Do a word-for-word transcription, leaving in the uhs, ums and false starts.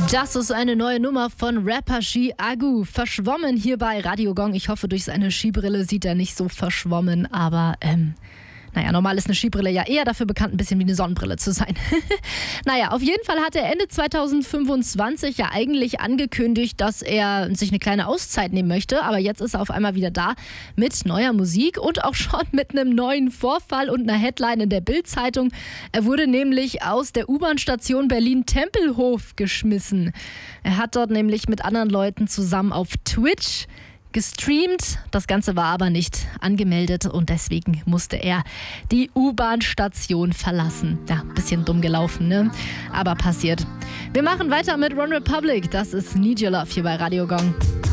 Das ist eine neue Nummer von Rapper Shi Agu. Verschwommen hier bei Radio Gong. Ich hoffe, durch seine Skibrille sieht er nicht so verschwommen, aber ähm, naja, normal ist eine Skibrille ja eher dafür bekannt, ein bisschen wie eine Sonnenbrille zu sein. Naja, auf jeden Fall hat er Ende zweitausendfünfundzwanzig ja eigentlich angekündigt, dass er sich eine kleine Auszeit nehmen möchte, aber jetzt ist er auf einmal wieder da mit neuer Musik und auch schon mit einem neuen Vorfall und einer Headline in der Bild-Zeitung. Er wurde nämlich aus der U-Bahn-Station Berlin-Tempelhof geschmissen. Er hat dort nämlich mit anderen Leuten zusammen auf Twitch gestreamt. Das Ganze war aber nicht angemeldet und deswegen musste er die U-Bahn-Station verlassen. Ja, ein bisschen dumm gelaufen, ne? Aber passiert. Wir machen weiter mit One Republic. Das ist Need Your Love hier bei Radio Gong.